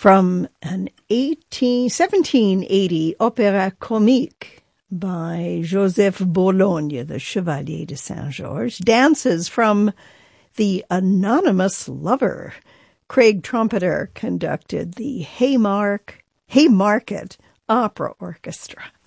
From an 1780 opéra comique by Joseph Bologne, the Chevalier de Saint-Georges, dances from The Anonymous Lover. Craig Trumpeter conducted the Haymarket Opera Orchestra.